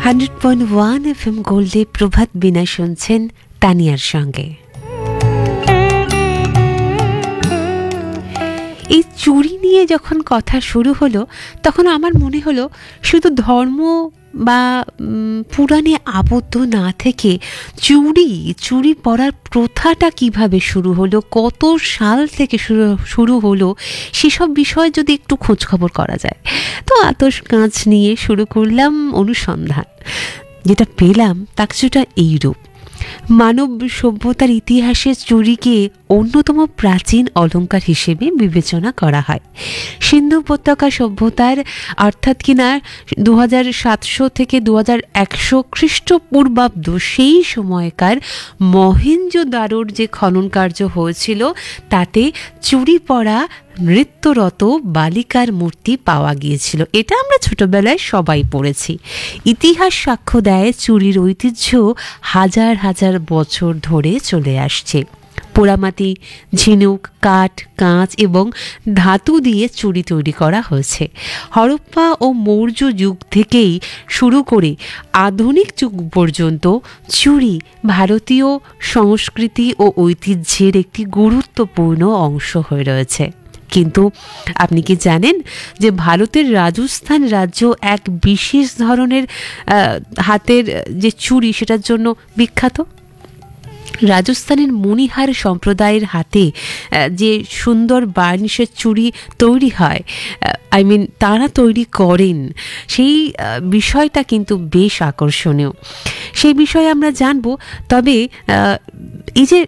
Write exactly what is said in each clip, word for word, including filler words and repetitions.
Hundred point one F M গোল্ডে প্রভাত বিনা শুনছেন তানিয়ার সঙ্গে। এই চুরি নিয়ে যখন কথা শুরু হলো তখন আমার মনে হলো শুধু ধর্ম বা পুরাণে আবদ্ধ না থেকে চুরি চুরি পরার প্রথাটা কিভাবে শুরু হলো, কত সাল থেকে শুরু শুরু হলো সেসব বিষয়ে যদি একটু খোঁজখবর করা যায়। তো আতশ কাঁচ নিয়ে শুরু করলাম অনুসন্ধান। যেটা পেলাম তা কিছুটা এইরূপ। মানব সভ্যতার ইতিহাসে চুরিকে অন্যতম প্রাচীন অলঙ্কার হিসেবে বিবেচনা করা হয়। সিন্ধু উপত্যকা সভ্যতার অর্থাৎ কিনা দু হাজার সাতশো থেকে দু হাজার একশো খ্রিস্টপূর্বাব্দ সেই সময়কার মহেঞ্জোদারোর যে খনন কার্য হয়েছিল তাতে চুরি পরা নৃত্যরত বালিকার মূর্তি পাওয়া গিয়েছিল। এটা আমরা ছোটবেলায় সবাই পড়েছি। ইতিহাস সাক্ষ্য দেয় চুরির ঐতিহ্য হাজার হাজার বছর ধরে চলে আসছে। পোড়ামাটি, ঝিনুক, কাঠ, কাঁচ এবং ধাতু দিয়ে চুড়ি তৈরি করা হয়েছে। হরপ্পা ও মৌর্য যুগ থেকেই শুরু করে আধুনিক যুগ পর্যন্ত চুড়ি ভারতীয় সংস্কৃতি ও ঐতিহ্যের একটি গুরুত্বপূর্ণ অংশ হয়ে রয়েছে। কিন্তু আপনি কি জানেন যে ভারতের রাজস্থান রাজ্য এক বিশেষ ধরনের হাতের যে চুড়ি সেটার জন্য বিখ্যাত? রাজস্থানের মণিহার সম্প্রদায়ের হাতে যে সুন্দর বার্নিশের চুড়ি তৈরি হয়, আই মিন তারা তৈরি করেন, সেই বিষয়টা কিন্তু বেশ আকর্ষণীয়। সেই বিষয়ে আমরা জানব। তবে এই যে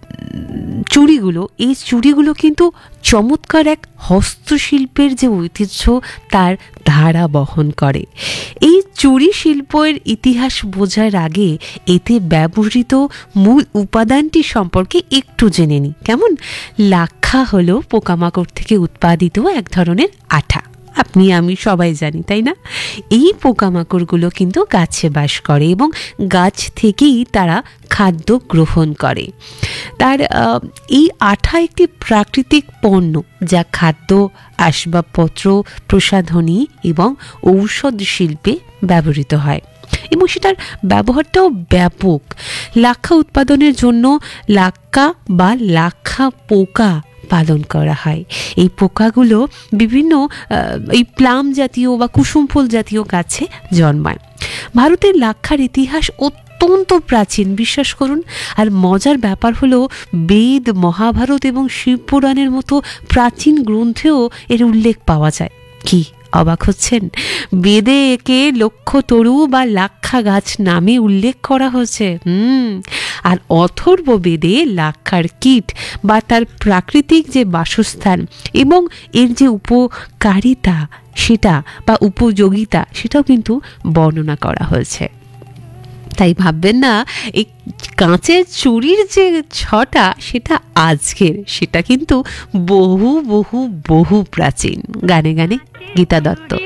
চুড়িগুলো, এই চুড়িগুলো কিন্তু চমৎকার এক হস্তশিল্পের যে ঐতিহ্য তার ধারা বহন করে। এই চুড়ি শিল্পের ইতিহাস বোঝার আগে এতে ব্যবহৃত মূল উপাদানটি সম্পর্কে একটু জেনে নিই। কেমন? লাক্ষা হলো পোকামাকড় থেকে উৎপাদিত এক ধরনের আঠা। আপনি আমি সবাই জানি, তাই না? এই পোকামাকড়গুলো কিন্তু গাছে বাস করে এবং গাছ থেকেই তারা খাদ্য গ্রহণ করে। তার এই আঠা একটি প্রাকৃতিক পণ্য যা খাদ্য, আসবাবপত্র, প্রসাধনী এবং ঔষধ শিল্পে ব্যবহৃত হয় এবং সেটার ব্যবহারটাও ব্যাপক। লাক্ষা উৎপাদনের জন্য লাক্কা বা লাক্ষা পোকা পালন করা হয়। এই পোকাগুলো বিভিন্ন এই প্লাম জাতীয় বা কুসুম ফুল জাতীয় গাছে জন্মায়। ভারতের লাক্ষার ইতিহাস অত্যন্ত প্রাচীন, বিশ্বাস করুন। আর মজার ব্যাপার হলো বেদ, মহাভারত এবং শিবপুরাণের মতো প্রাচীন গ্রন্থেও এর উল্লেখ পাওয়া যায়। কি অবাক হচ্ছেন? বেদে একে লক্ষ তরু বা লাক্ষা গাছ নামে উল্লেখ করা হয়েছে। হুম আর অথর্ব বেদে লাক্ষার কীট বা তার প্রাকৃতিক যে বাসস্থান এবং এর যে উপকারিতা সেটা বা উপযোগিতা সেটাও কিন্তু বর্ণনা করা হয়েছে। তাই ভাববেন না এই কাঁচের চুড়ির যে ছটা সেটা আজকের, সেটা কিন্তু বহু বহু বহু প্রাচীন। গানে গানে গীতা দত্ত।